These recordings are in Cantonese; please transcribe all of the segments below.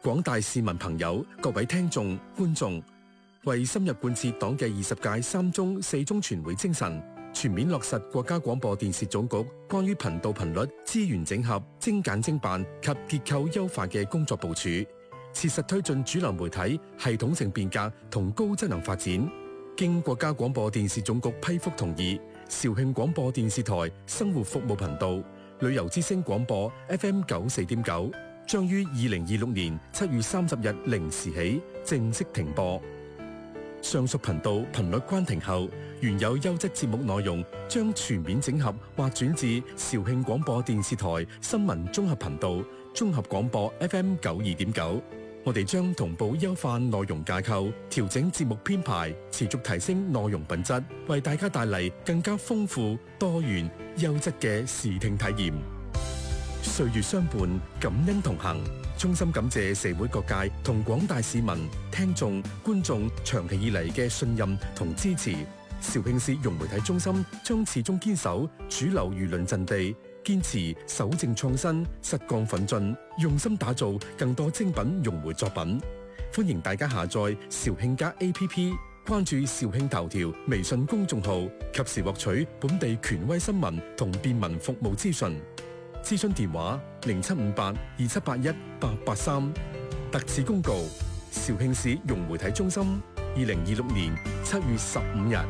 廣大市民朋友、各位聽眾、觀眾，為深入貫徹黨嘅20屆3中4中全會精神，全面落實國家廣播電視總局關於頻道頻率資源整合、精簡精辦及結構優化嘅工作部署，切實推進主流媒體系統性變革同高質能發展。經國家廣播電視總局批覆同意，肇慶廣播電視台生活服務頻道、旅遊之聲廣播 FM 94.9將於2026年7月30日0時起正式停播。上述頻道頻率關停後，原有優質節目內容將全面整合或轉至肇慶廣播電視台新聞綜合頻道、綜合廣播 FM 92.9。我哋將同步優化內容架構，調整節目編排，持續提升內容品質，為大家帶嚟更加豐富、多元、優質嘅視聽體驗。歲月相伴，感恩同行。衷心感謝社會各界同廣大市民、聽眾、觀眾長期以嚟嘅信任同支持。肇慶市融媒體中心將始終堅守主流輿論陣地，堅持守正創新、實幹奮進，用心打造更多精品融媒作品。歡迎大家下載肇慶+APP， 關注肇慶頭條微信公眾號，及時獲取本地權威新聞同便民服務資訊。諮詢電話075827818883。特此公告：肇慶市融媒體中心2026年7月15日。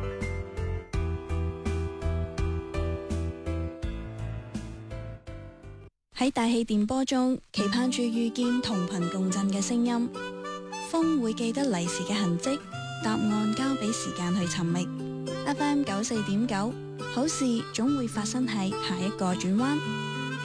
喺大氣電波中，期盼住遇見同頻共振嘅聲音。風會記得嚟時嘅痕跡，答案交俾時間去尋覓。FM 94.9，好事總會發生喺下一個轉彎。